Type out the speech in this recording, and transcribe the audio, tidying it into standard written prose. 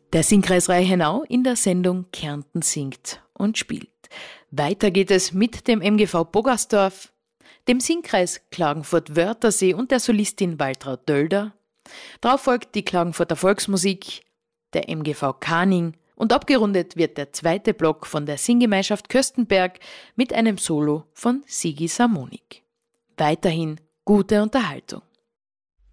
Der Singkreis Reichenau in der Sendung Kärnten singt und spielt. Weiter geht es mit dem MGV Bogersdorf, dem Singkreis Klagenfurt-Wörthersee und der Solistin Waltraud Dölder. Darauf folgt die Klagenfurter Volksmusik, der MGV Kaning und abgerundet wird der zweite Block von der Singgemeinschaft Köstenberg mit einem Solo von Sigi Samonik. Weiterhin gute Unterhaltung.